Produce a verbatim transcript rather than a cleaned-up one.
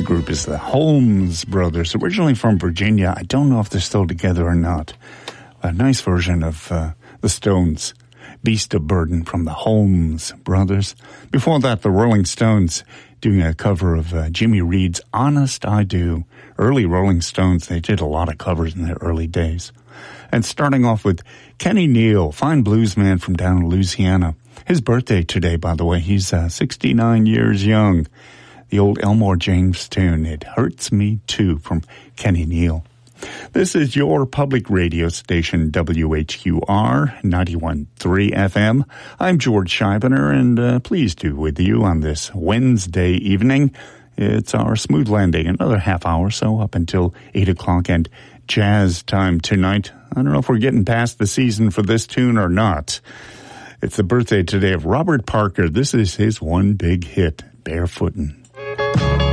group is the Holmes Brothers, originally from Virginia. I don't know if they're still together or not. A nice version of uh, the Stones' Beast of Burden from the Holmes Brothers. Before that, the Rolling Stones doing a cover of uh, Jimmy Reed's Honest I Do. Early Rolling Stones, they did a lot of covers in their early days. And starting off with Kenny Neal, fine blues man from down in Louisiana. His birthday today, by the way. He's uh, sixty-nine years young. The old Elmore James tune, It Hurts Me Too, from Kenny Neal. This is your public radio station, W H Q R, ninety-one point three F M. I'm George Scheibner, and uh, pleased to be with you on this Wednesday evening. It's our smooth landing, another half hour or so up until eight o'clock, and jazz time tonight. I don't know if we're getting past the season for this tune or not. It's the birthday today of Robert Parker. This is his one big hit, Barefootin'.